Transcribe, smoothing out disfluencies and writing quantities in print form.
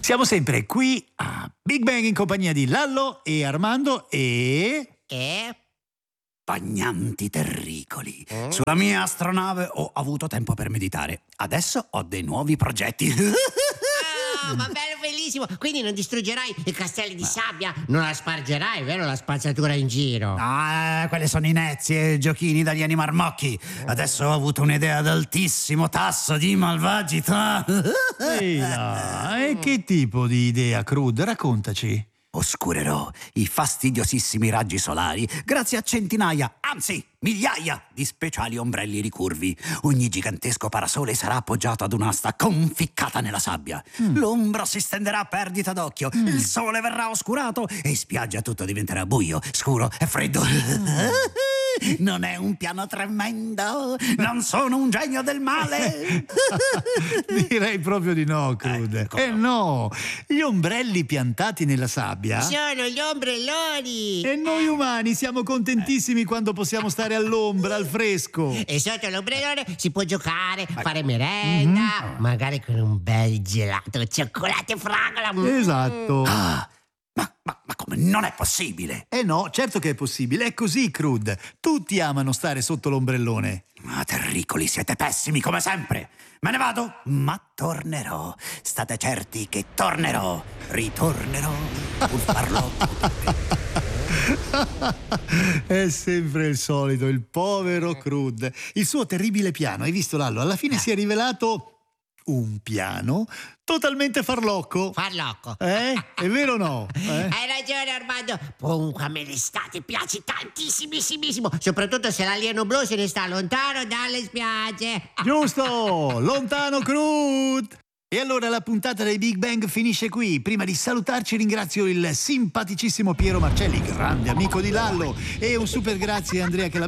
Siamo sempre qui a Big Bang in compagnia di Lallo e Armando e... Bagnanti terricoli. Sulla mia astronave ho avuto tempo per meditare. Adesso ho dei nuovi progetti. Oh, ma bello, bellissimo. Quindi non distruggerai i castelli di sabbia, non la spargerai, vero, la spazzatura in giro? Quelle sono inezie e giochini dagli animarmocchi. Adesso ho avuto un'idea ad altissimo tasso di malvagità. Ehi là, e che tipo di idea, Crud? Raccontaci. Oscurerò i fastidiosissimi raggi solari grazie a centinaia, anzi migliaia di speciali ombrelli ricurvi. Ogni gigantesco parasole sarà appoggiato ad un'asta conficcata nella sabbia. L'ombra si stenderà a perdita d'occhio, il sole verrà oscurato e in spiaggia tutto diventerà buio, scuro e freddo. Non è un piano tremendo? Non sono un genio del male? Direi proprio di no, Crud. No, gli ombrelli piantati nella sabbia. Sono gli ombrelloni. E noi umani siamo contentissimi quando possiamo stare all'ombra, al fresco. E sotto l'ombrellone si può giocare, fare merenda, magari con un bel gelato, cioccolato e fragola. Esatto. Ma come? Non è possibile! No, certo che è possibile, è così, Crud. Tutti amano stare sotto l'ombrellone. Ma terricoli, siete pessimi come sempre. Me ne vado, ma tornerò. State certi che tornerò. Ritornerò. Pur farlo. È sempre il solito, il povero Crud. Il suo terribile piano, hai visto, Lallo? Alla fine si è rivelato un piano totalmente farlocco. Farlocco. È vero o no? Hai ragione, Armando. Comunque a me l'estate piace tantissimissimo, soprattutto se l'alieno blu se ne sta lontano dalle spiagge. Giusto, lontano Crud. E allora la puntata dei Big Bang finisce qui. Prima di salutarci ringrazio il simpaticissimo Piero Marcelli, grande amico di Lallo, e un super grazie a Andrea che